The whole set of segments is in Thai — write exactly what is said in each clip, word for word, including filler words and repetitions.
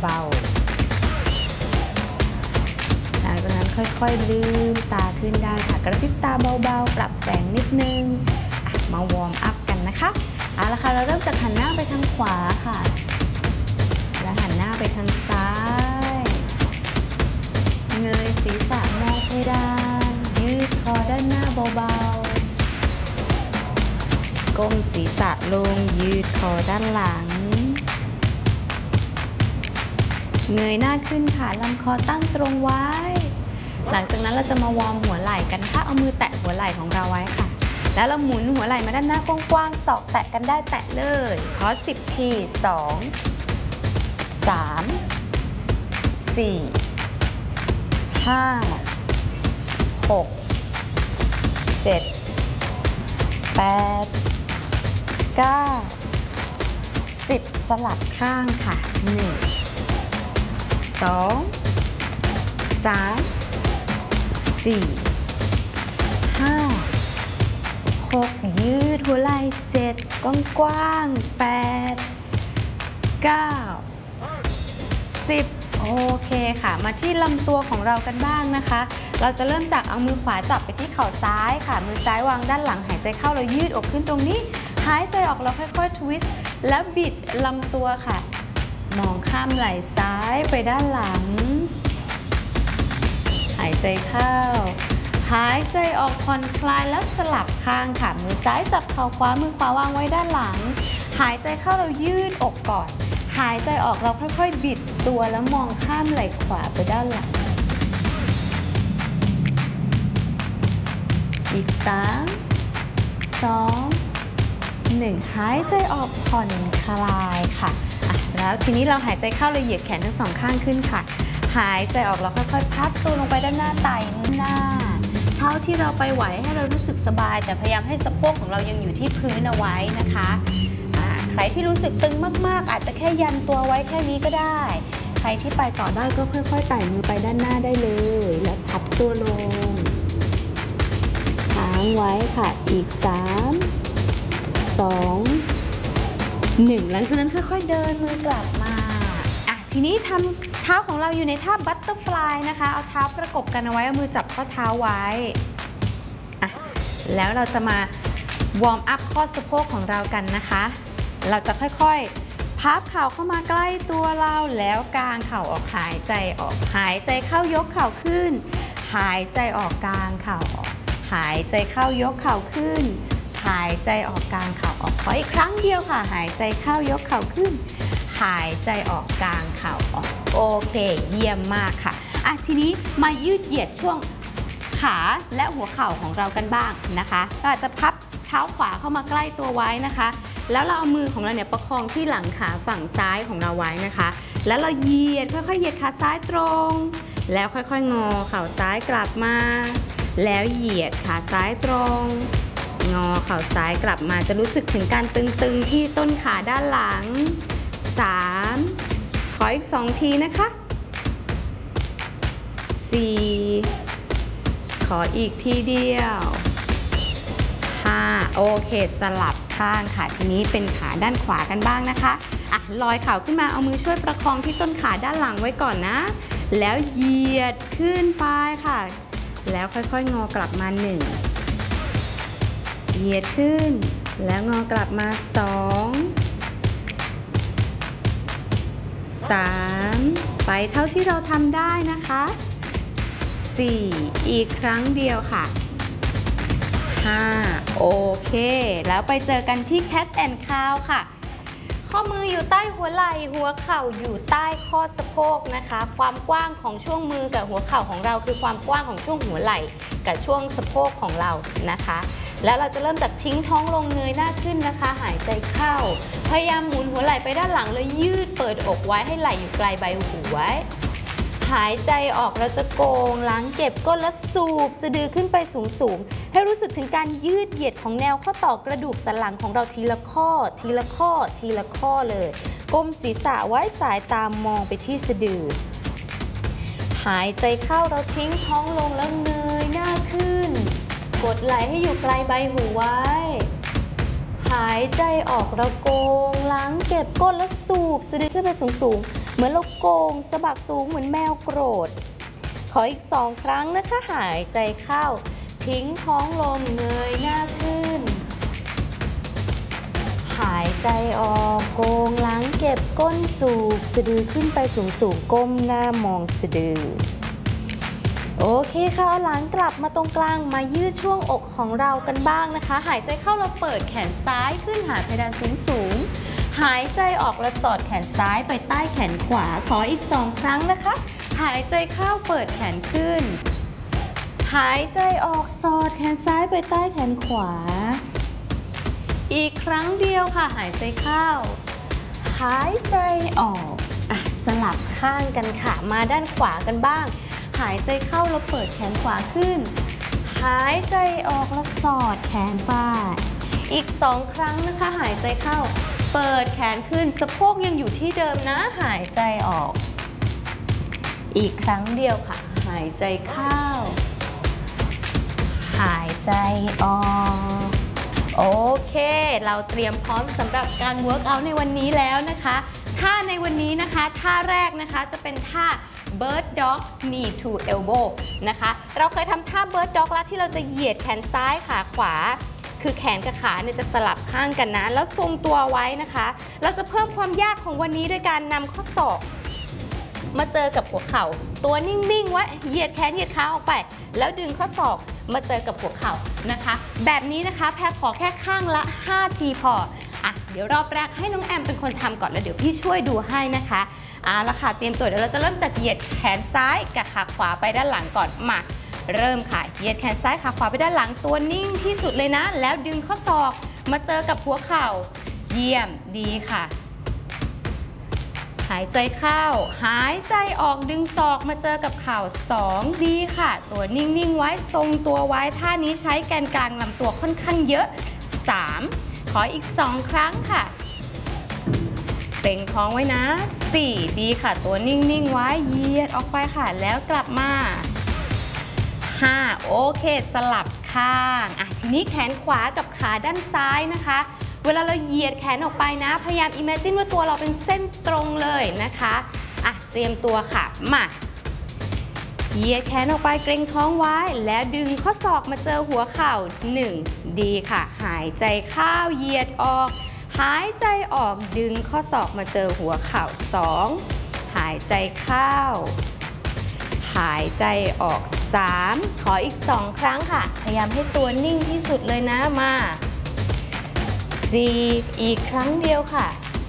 เบาๆหลังจากนั้นค่อยๆลืมตาขึ้นได้ค่ะกระพริบตาเบาๆปรับแสงนิดนึงมาวอร์มอัพกันนะคะเอาละค่ะเราเริ่มจากหันหน้าไปทางขวาค่ะแล้วหันหน้าไปทางซ้ายเงยศีรษะมองเพดานยืดคอด้านหน้าเบาๆก้มศีรษะลงยืดคอด้านหลังเงยหน้าขึ้นค่ะลำคอตั้งตรงไว้หลังจากนั้นเราจะมาวอร์มหัวไหล่กันค่ะเอามือแตะหัวไหล่ของเราไว้ค่ะแล้วเราหมุนหัวไหล่มาด้านหน้ากว้างๆศอกแตะกันได้แตะเลยขอสิบทีสองสามสี่ห้าหกเจ็ดแปดเก้าสิบสลับข้างค่ะหนึ่งสองสามสี่ห้าหกยืดหัวไหล่เจ็ดกว้างๆแปดเก้าสิบโอเคค่ะมาที่ลำตัวของเรากันบ้างนะคะเราจะเริ่มจากเอามือขวาจับไปที่เข่าซ้ายค่ะมือซ้ายวางด้านหลังหายใจเข้าเรายืดอกขึ้นตรงนี้หายใจออกเราค่อยๆทวิสต์แล้วบิดลำตัวค่ะมองข้ามไหล่ซ้ายไปด้านหลังหายใจเข้าหายใจออกผ่อนคลายแล้วสลับข้างค่ะมือซ้ายจับเข่าขวามือขวาวางไว้ด้านหลังหายใจเข้าเรายืดอกก่อนหายใจออกเราค่อยๆบิดตัวแล้วมองข้ามไหล่ขวาไปด้านหลังอีกสามสองหนึ่งหายใจออกผ่อนคลายค่ะแล้วทีนี้เราหายใจเข้าเราเหยียดแขนทั้งสองข้างขึ้นค่ะหายใจออกเราค่อยๆพับตัวลงไปด้านหน้าไต่มือหน้าเท้าที่เราไปไหวให้เรารู้สึกสบายแต่พยายามให้สะโพกของเรายังอยู่ที่พื้นเอาไว้นะคะใครที่รู้สึกตึงมากๆอาจจะแค่ยันตัวไว้แค่นี้ก็ได้ใครที่ไปต่อได้ก็ค่อยๆไต่มือไปด้านหน้าได้เลยแล้วพับตัวลงค้างไว้ค่ะอีกสามสองหนึ่งหลังจากนั้นค่อยๆเดินมือกลับมาอ่ะทีนี้ทำเท้าของเราอยู่ในท่าบัตเตอร์ฟลายนะคะเอาเท้าประกบกันเอาไว้เอามือจับข้อเท้าไว้อ่ะแล้วเราจะมาวอร์มอัพข้อสะโพกของเรากันนะคะเราจะค่อยๆพับเข่าเข้ามาใกล้ตัวเราแล้วกางเข่าออกหายใจออกหายใจเข้ายกเข่าขึ้นหายใจออกกางเข่าออกหายใจเข้ายกเข่าขึ้นหายใจออกกางเข่าออกขออีกครั้งเดียวค่ะหายใจเข้ายกเข่าขึ้นหายใจออกกางเข่าออกโอเคเยี่ยมมากค่ะอ่ะทีนี้มายืดเหยียดช่วงขาและหัวเข่าของเรากันบ้างนะคะเราอาจจะพับเท้าขวาเข้ามาใกล้ตัวไว้นะคะแล้วเราเอามือของเราเนี่ยประคองที่หลังขาฝั่งซ้ายของเราไว้นะคะแล้วเราเหยียดค่อยๆเหยียดขาซ้ายตรงแล้วค่อยๆงอเข่าซ้ายกลับมาแล้วเหยียดขาซ้ายตรงงอเข่าซ้ายกลับมาจะรู้สึกถึงการตึงๆที่ต้นขาด้านหลังสามขออีกสองทีนะคะสี่ขออีกทีเดียวห้าโอเคสลับข้างค่ะทีนี้เป็นขาด้านขวากันบ้างนะคะอ่ะลอยเข่าขึ้นมาเอามือช่วยประคองที่ต้นขาด้านหลังไว้ก่อนนะแล้วเหยียดขึ้นไปค่ะแล้วค่อยๆงอกลับมาหนึ่งเหยียดขึ้นแล้วงอกลับมาสองสามไปเท่าที่เราทำได้นะคะสี่อีกครั้งเดียวค่ะห้าโอเคแล้วไปเจอกันที่ Cat and Cow ค่ะข้อมืออยู่ใต้หัวไหล่หัวเข่าอยู่ใต้ข้อสะโพกนะคะความกว้างของช่วงมือกับหัวเข่าของเราคือความกว้างของช่วงหัวไหล่กับช่วงสะโพกของเรานะคะแล้วเราจะเริ่มจากทิ้งท้องลงเงยหน้าขึ้นนะคะหายใจเข้าพยายามหมุนหัวไหล่ไปด้านหลังแล้วยืดเปิดอกไว้ให้ไหล่อยู่ไกลใบหูไว้หายใจออกเราจะโกงหลังเก็บก้นและสูบสะดือขึ้นไปสูงๆให้รู้สึกถึงการยืดเหยียดของแนวข้อต่อกระดูกสันหลังของเราทีละข้อทีละข้อทีละข้อเลยก้มศีรษะไว้สายตามมองไปที่สะดือหายใจเข้าเราทิ้งท้องลงแล้วเงยหน้าขึ้นกดไหล่ให้อยู่ไกลใบหูไว้หายใจออกเราโกงหลังเก็บก้นแล้วสูบสะดือขึ้นไปสูงๆเหมือนเราโกงสะบักสูงเหมือนแมวโกรธขออีกสองครั้งนะคะหายใจเข้าทิ้งท้องลงเงยหน้าขึ้นหายใจออกโกงหลังเก็บก้นสูบสะดือขึ้นไปสูงสูงก้มหน้ามองสะดือโอเคค่ะเอาหลังกลับมาตรงกลางมายืดช่วงอกของเรากันบ้างนะคะหายใจเข้าเราเปิดแขนซ้ายขึ้นหาเพดานสูงสูงหายใจออกเราสอดแขนซ้ายไปใต้แขนขวาขออีกสองครั้งนะคะหายใจเข้าเปิดแขนขึ้นหายใจออกสอดแขนซ้ายไปใต้แขนขวาอีกครั้งเดียวค่ะหายใจเข้าหายใจออกอ่ะสลับข้างกันค่ะมาด้านขวากันบ้างหายใจเข้าเราเปิดแขนขวาขึ้นหายใจออกแล้วสอดแขนไปอีกสองครั้งนะคะหายใจเข้าเปิดแขนขึ้นสะโพกยังอยู่ที่เดิมนะหายใจออกอีกครั้งเดียวค่ะหายใจเข้าหายใจออกโอเคเราเตรียมพร้อมสำหรับการเวิร์กอัลในวันนี้แล้วนะคะท่าในวันนี้นะคะท่าแรกนะคะจะเป็นท่า Bird Dog Knee to Elbow นะคะเราเคยทำท่า Bird Dog แล้วที่เราจะเหยียดแขนซ้ายขาขวาคือแขนกับขาเนี่ยจะสลับข้างกันนะแล้วทรงตัวไว้นะคะเราจะเพิ่มความยากของวันนี้ด้วยการนำข้อศอกมาเจอกับหัวเข่าตัวนิ่งๆไว้เหยียดแขนเหยียดขาออกไปแล้วดึงข้อศอกมาเจอกับหัวเข่านะคะแบบนี้นะคะแพรขอแค่ข้างละห้าทีพออ่ะเดี๋ยวรอบแรกให้น้องแอมเป็นคนทำก่อนแล้วเดี๋ยวพี่ช่วยดูให้นะคะเอาละค่ะเตรียมตัวเดี๋ยวเราจะเริ่มจากเหยียดแขนซ้ายกับขาขวาไปด้านหลังก่อนมาเริ่มค่ะเหยียดแขนซ้ายขาขวาไปด้านหลังตัวนิ่งที่สุดเลยนะแล้วดึงข้อศอกมาเจอกับหัวเข่าเยี่ยมดีค่ะหายใจเข้าหายใจออกดึงศอกมาเจอกับเข่าสองดีค่ะตัวนิ่งๆไว้ทรงตัวไว้ท่านี้ใช้แกนกลางลำตัวค่อนข้างเยอะสามขออีกสองครั้งค่ะเกร็งท้องไว้นะสี่ดีค่ะตัวนิ่งๆไว้เหยียดออกไปค่ะแล้วกลับมาห้าโอเคสลับข้างอ่ะทีนี้แขนขวากับขาด้านซ้ายนะคะเวลาเราเหยียดแขนออกไปนะพยายาม imagine ว่าตัวเราเป็นเส้นตรงเลยนะคะอ่ะเตรียมตัวค่ะมาเหยียดแขนออกไปเกร็งท้องไว้แล้วดึงข้อศอกมาเจอหัวเข่าหนึ่งดีค่ะหายใจเข้าเหยียดออกหายใจออกดึงข้อศอกมาเจอหัวเข่าสองหายใจเข้าหายใจออกสามขออีกสองครั้งค่ะพยายามให้ตัวนิ่งที่สุดเลยนะมาสี่อีกครั้งเดียวค่ะ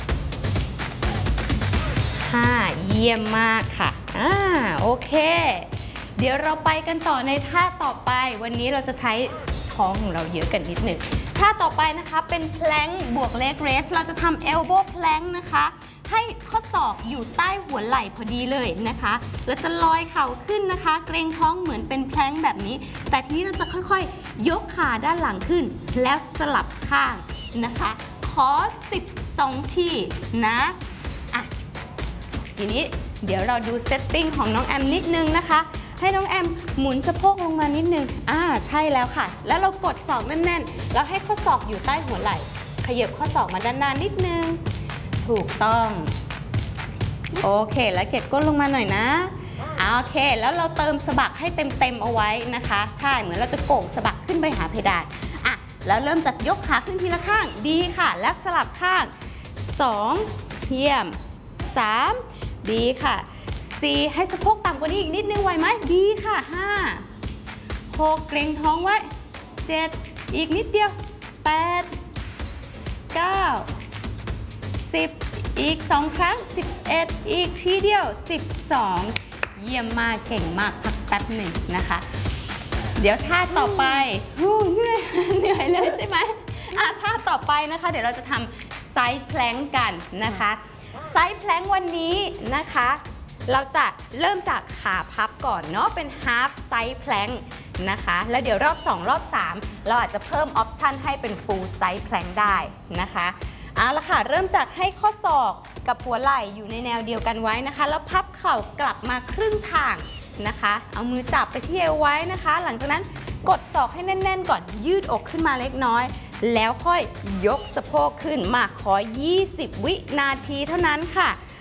ห้าเยี่ยมมากค่ะอ่าโอเคเดี๋ยวเราไปกันต่อในท่าต่อไปวันนี้เราจะใช้ท้องของเราเยอะกันนิดหนึ่งท่าต่อไปนะคะเป็นแพลงบวกเลกเรสเราจะทำเอลโบว์แพลงนะคะให้ข้อศอกอยู่ใต้หัวไหล่พอดีเลยนะคะเราจะลอยเข่าขึ้นนะคะเกรงท้องเหมือนเป็นแพลงแบบนี้แต่ทีนี้เราจะค่อยๆยกขาด้านหลังขึ้นแล้วสลับข้างนะคะขอสิบสองทีนะอ่ะทีนี้เดี๋ยวเราดูเซตติ้งของน้องแอมนิดนึงนะคะให้น้องแอมหมุนสะโพกลงมานิดนึงอ่าใช่แล้วค่ะแล้วเรากดศอกแน่นๆแล้วให้ข้อศอกอยู่ใต้หัวไหล่ขยับข้อศอกมาด้านหน้านิดนึงถูกต้องโอเคแล้วเก็บก้นลงมาหน่อยนะโอเคแล้วเราเติมสะบักให้เต็มๆเอาไว้นะคะใช่เหมือนเราจะโก่งสะบักขึ้นไปหาเพดานอ่ะแล้วเริ่มจากยกขาขึ้นทีละข้างดีค่ะและสลับข้างสองเยี่ยมสามดีค่ะสี่ให้สะโพกต่ำกว่านี้อีกนิดนึงไหวไหมดีค่ะห้าหกเกร็งท้องไว้เจ็ดอีกนิดเดียวแปดเก้าสิบอีกสองครั้งสิบเอ็ดอีกทีเดียวสิบสองเยี่ยมมากเก่งมากพักแป๊บหนึ่งนะคะเดี๋ยวท่าต่อไปเหนื่อยเหนื่อยเลยใช่ไหมอ่ะท่าต่อไปนะคะเดี๋ยวเราจะทำไซด์แพลงกันนะคะไซด์แพลงวันนี้นะคะเราจะเริ่มจากขาพับก่อนเนาะเป็น half side plank นะคะแล้วเดี๋ยวรอบสองรอบสามเราอาจจะเพิ่มออปชันให้เป็น full side plank ได้นะคะเอาละค่ะเริ่มจากให้ข้อศอกกับหัวไหล่อยู่ในแนวเดียวกันไว้นะคะแล้วพับเข่ากลับมาครึ่งทางนะคะเอามือจับไปที่เอวไว้นะคะหลังจากนั้นกดศอกให้แน่นๆก่อนยืดอกขึ้นมาเล็กน้อยแล้วค่อยยกสะโพกขึ้นมาขอยี่สิบวินาทีเท่านั้นค่ะ